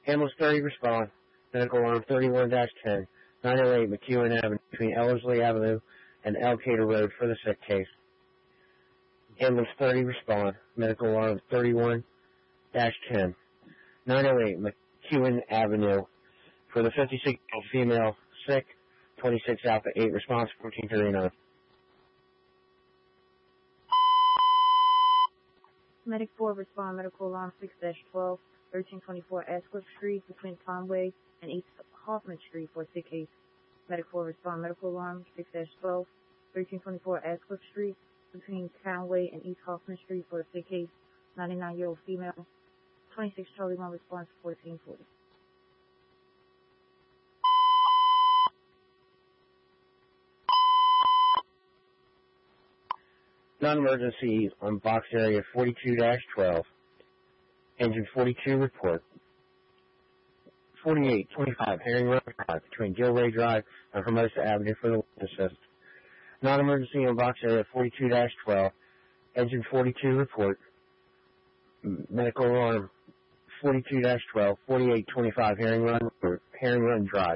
Ambulance 30 respond. Medical alarm 31-10. 908 McEwen Avenue between Ellerslie Avenue and Elkader Road for the sick case. Ambulance 30 respond. Medical alarm 31-10. 908 McEwen Avenue for the 56-year-old female sick. 26 Alpha 8 response 1439. Medic 4 respond. Medical alarm 6-12. 1324 Asquith Street between Conway and East Hoffman Street for a sick case. Medic 4 respond. Medical alarm 6-12. 1324 Asquith Street between Conway and East Hoffman Street for a sick case. 99-year-old female. 26 Charlie 1 response 1440. Non-emergency on box area 42-12. Engine 42 report. 4825 Herring Run Drive between Gilray Drive and Hermosa Avenue for the assist. Non-emergency on box area 42-12. Engine 42 report. Medical alarm 42-12. 4825 Herring Run Drive.